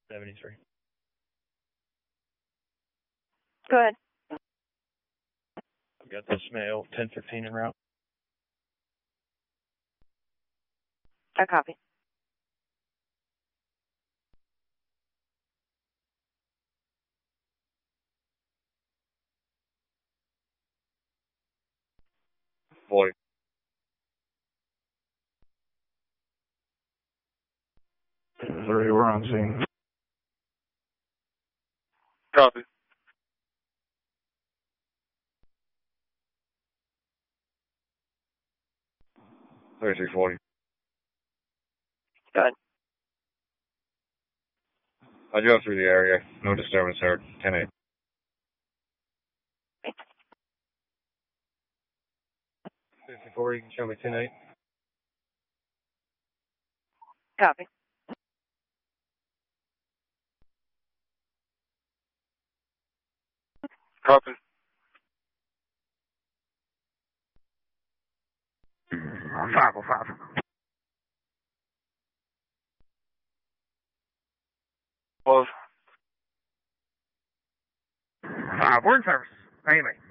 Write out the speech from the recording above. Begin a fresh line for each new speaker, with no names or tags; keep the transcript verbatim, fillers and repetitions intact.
seventy-three.
Go ahead.
I've got this male, ten fifteen en route.
I copy.
forty.
Three, we're on scene.
Copy. thirty-three forty.
Go ahead.
I drove through the area. No disturbance heard. ten eight. fifty forty, you can show me ten eight.
Copy.
Copy.
Five oh five.
Close.
Five, word service. Amy.